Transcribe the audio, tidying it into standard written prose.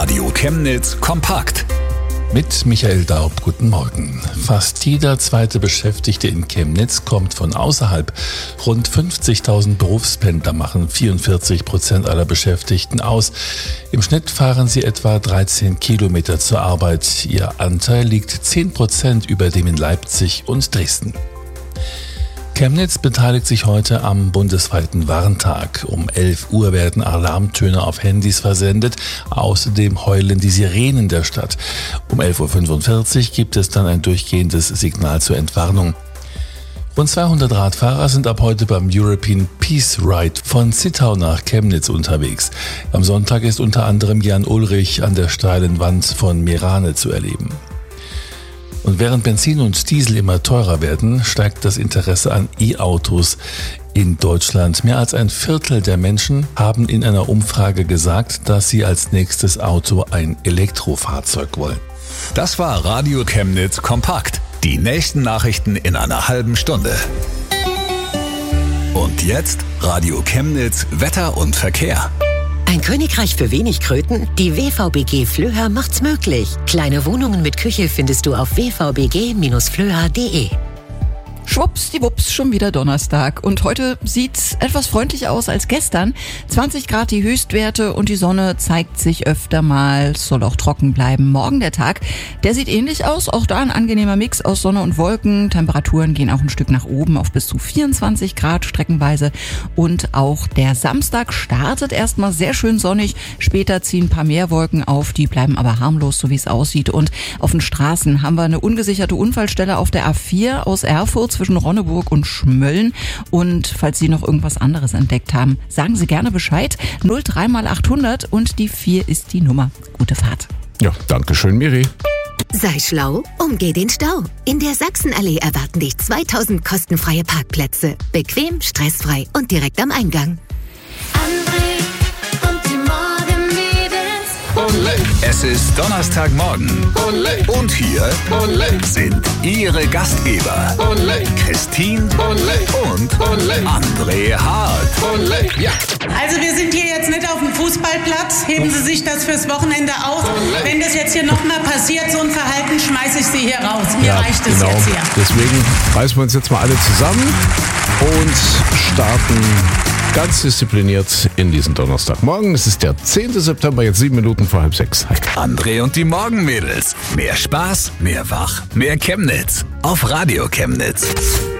Radio Chemnitz kompakt. Mit Michael Daub, guten Morgen. Fast jeder zweite Beschäftigte in Chemnitz kommt von außerhalb. Rund 50.000 Berufspendler machen 44% aller Beschäftigten aus. Im Schnitt fahren sie etwa 13 Kilometer zur Arbeit. Ihr Anteil liegt 10% über dem in Leipzig und Dresden. Chemnitz beteiligt sich heute am bundesweiten Warntag. Um 11 Uhr werden Alarmtöne auf Handys versendet. Außerdem heulen die Sirenen der Stadt. Um 11.45 Uhr gibt es dann ein durchgehendes Signal zur Entwarnung. Rund 200 Radfahrer sind ab heute beim European Peace Ride von Zittau nach Chemnitz unterwegs. Am Sonntag ist unter anderem Jan Ulrich an der steilen Wand von Merane zu erleben. Und während Benzin und Diesel immer teurer werden, steigt das Interesse an E-Autos in Deutschland. Mehr als ein Viertel der Menschen haben in einer Umfrage gesagt, dass sie als nächstes Auto ein Elektrofahrzeug wollen. Das war Radio Chemnitz kompakt. Die nächsten Nachrichten in einer halben Stunde. Und jetzt Radio Chemnitz Wetter und Verkehr. Ein Königreich für wenig Kröten? Die WVBG Flöha macht's möglich. Kleine Wohnungen mit Küche findest du auf wvbg-flöha.de. Schwuppsdiwupps, schon wieder Donnerstag. Und heute sieht's etwas freundlicher aus als gestern. 20 Grad die Höchstwerte und die Sonne zeigt sich öfter mal. Es soll auch trocken bleiben. Morgen der Tag, der sieht ähnlich aus. Auch da ein angenehmer Mix aus Sonne und Wolken. Temperaturen gehen auch ein Stück nach oben auf bis zu 24 Grad streckenweise. Und auch der Samstag startet erstmal sehr schön sonnig. Später ziehen ein paar mehr Wolken auf. Die bleiben aber harmlos, so wie es aussieht. Und auf den Straßen haben wir eine ungesicherte Unfallstelle auf der A4 aus Erfurt zwischen Ronneburg und Schmölln. Und falls Sie noch irgendwas anderes entdeckt haben, sagen Sie gerne Bescheid. 03 mal 800 und die 4 ist die Nummer. Gute Fahrt. Ja, danke schön, Miri. Sei schlau, umgeh den Stau. In der Sachsenallee erwarten dich 2000 kostenfreie Parkplätze. Bequem, stressfrei und direkt am Eingang. André und die Morgenmädels. Es ist Donnerstagmorgen. Und hier sind Ihre Gastgeber. Christine und André Hart. Ja. Also wir sind hier jetzt nicht auf dem Fußballplatz. Heben Sie sich das fürs Wochenende auf. Wenn das jetzt hier nochmal passiert, so ein Verhalten, schmeiße ich Sie hier raus. Mir reicht es jetzt hier. Deswegen reißen wir uns jetzt mal alle zusammen und starten ganz diszipliniert in diesen Donnerstagmorgen. Es ist der 10. September, jetzt 7 Minuten vor 5:30. Hi. André und die Morgenmädels. Mehr Spaß, mehr Wach, mehr Chemnitz. Auf Radio Chemnitz.